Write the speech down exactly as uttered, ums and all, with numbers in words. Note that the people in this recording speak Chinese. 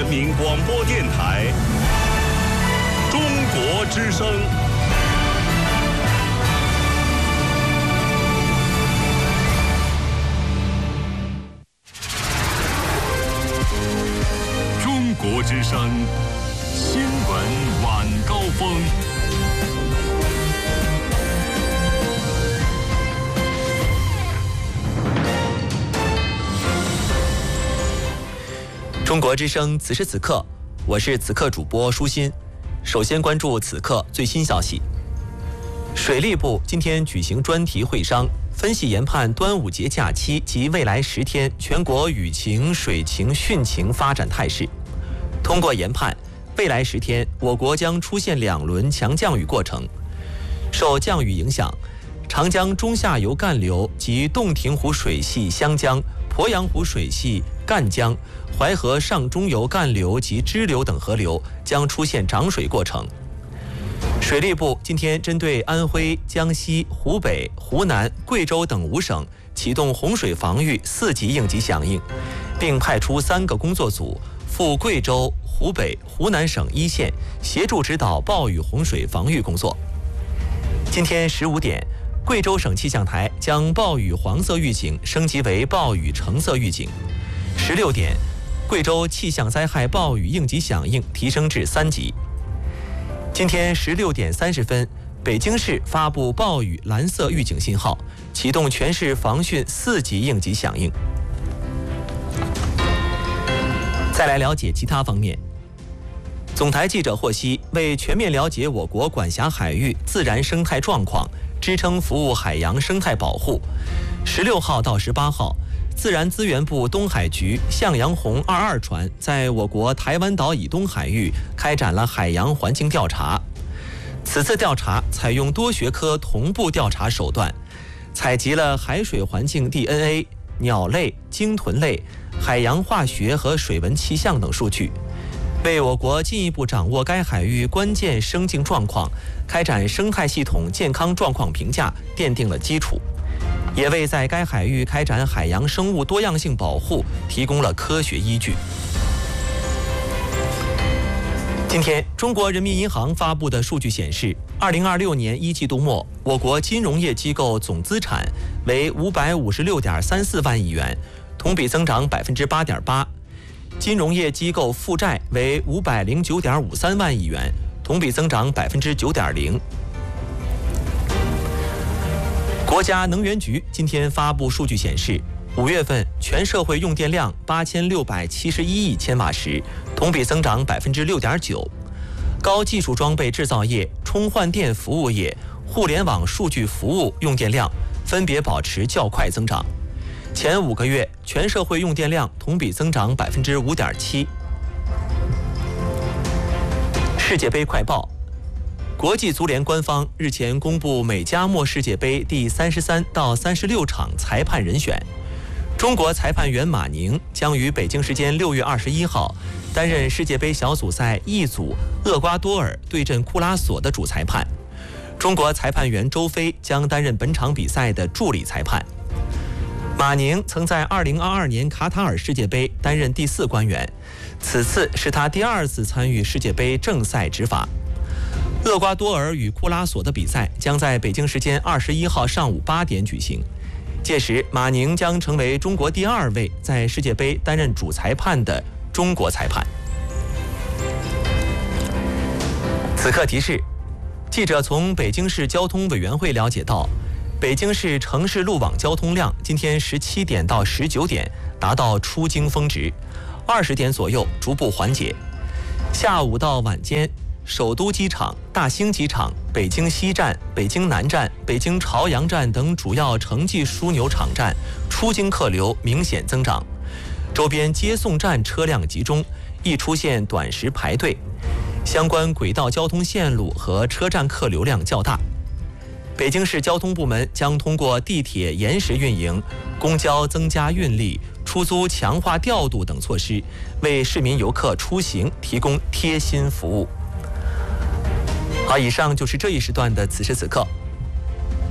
人民广播电台中国之声。中国之声新闻晚高峰。 中国之声此时此刻，我是此刻主播舒心。首先关注此刻最新消息。水利部今天举行专题会商，分析研判端午节假期及未来十天全国雨情、水情、汛情发展态势。通过研判，未来十天我国将出现两轮强降雨过程。受降雨影响，长江中下游干流及洞庭湖水系湘江、鄱阳湖水系赣江、淮河上中游干流及支流等河流将出现涨水过程。水利部今天针对安徽、江西、湖北、湖南、贵州等五省启动洪水防御四级应急响应，并派出三个工作组赴贵州、湖北、湖南省一线协助指导暴雨洪水防御工作。今天十五点，贵州省气象台将暴雨黄色预警升级为暴雨橙色预警。十六点，贵州气象灾害暴雨应急响应提升至三级。今天十六点三十分，北京市发布暴雨蓝色预警信号，启动全市防汛四级应急响应。再来了解其他方面。总台记者获悉，为全面了解我国管辖海域自然生态状况，支撑服务海洋生态保护，十六号到十八号，自然资源部东海局向阳红二二船在我国台湾岛以东海域开展了海洋环境调查。此次调查采用多学科同步调查手段，采集了海水环境 D N A、鸟类、鲸豚类、海洋化学和水文气象等数据，为我国进一步掌握该海域关键生境状况，开展生态系统健康状况评价奠定了基础，也为在该海域开展海洋生物多样性保护提供了科学依据。今天，中国人民银行发布的数据显示，二零二六年一季度末，我国金融业机构总资产为五百五十六点三四万亿元，同比增长百分之八点八；金融业机构负债为五百零九点五三万亿元，同比增长百分之九点零。国家能源局今天发布数据显示，五月份全社会用电量八千六百七十一亿千瓦时，同比增长百分之六点九。高技术装备制造业、充换电服务业、互联网数据服务用电量分别保持较快增长。前五个月全社会用电量同比增长百分之五点七。世界杯快报。国际足联官方日前公布美加墨世界杯第三十三到三十六场裁判人选，中国裁判员马宁将于北京时间六月二十一号担任世界杯小组赛 E 组厄瓜多尔对阵库拉索的主裁判，中国裁判员周飞将担任本场比赛的助理裁判。马宁曾在二零二二年卡塔尔世界杯担任第四官员，此次是他第二次参与世界杯正赛执法。厄瓜多尔与库拉索的比赛将在北京时间二十一号上午八点举行，届时马宁将成为中国第二位在世界杯担任主裁判的中国裁判。此刻提示，记者从北京市交通委员会了解到，北京市城市路网交通量今天十七点到十九点达到出京峰值，二十点左右逐步缓解。下午到晚间，首都机场、大兴机场、北京西站、北京南站、北京朝阳站等主要城际枢纽场站出京客流明显增长，周边接送站车辆集中，易出现短时排队，相关轨道交通线路和车站客流量较大。北京市交通部门将通过地铁延时运营、公交增加运力、出租强化调度等措施，为市民游客出行提供贴心服务。好，以上就是这一时段的此时此刻。